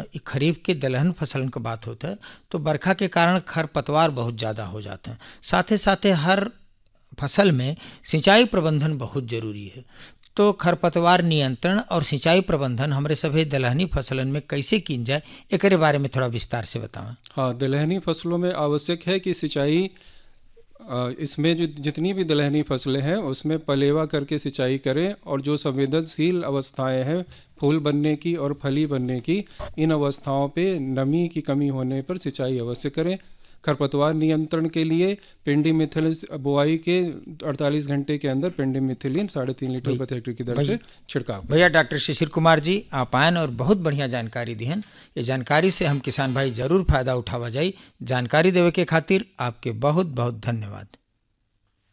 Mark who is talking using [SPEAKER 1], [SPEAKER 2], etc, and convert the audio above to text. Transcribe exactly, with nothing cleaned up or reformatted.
[SPEAKER 1] ये खरीफ के दलहन फसलन का बात होता है तो बरखा के कारण खरपतवार बहुत ज़्यादा हो जाते हैं। साथ ही साथ हर फसल में सिंचाई प्रबंधन बहुत जरूरी है। तो खरपतवार नियंत्रण और सिंचाई प्रबंधन हमारे सभी दलहनी फसलन में कैसे की जाए, एक बारे में थोड़ा विस्तार से बताएं।
[SPEAKER 2] हाँ, दलहनी फसलों में आवश्यक है कि सिंचाई, इसमें जो जितनी भी दलहनी फसलें हैं उसमें पलेवा करके सिंचाई करें, और जो संवेदनशील अवस्थाएं हैं फूल बनने की और फली बनने की, इन अवस्थाओं पे नमी की कमी होने पर सिंचाई अवश्य करें। खरपतवार नियंत्रण के लिए पेंडिमिथिलिन बुआई के अड़तालीस घंटे के अंदर पेंडिमिथिलिन साढ़े तीन लीटर प्रति हेक्टेयर की दर से छिड़काव।
[SPEAKER 1] भैया डॉक्टर शिशिर कुमार जी आप आयन और बहुत बढ़िया जानकारी दी हैं। ये जानकारी से हम किसान भाई जरूर फायदा उठावा जाए। जानकारी देवे के खातिर आपके बहुत बहुत धन्यवाद।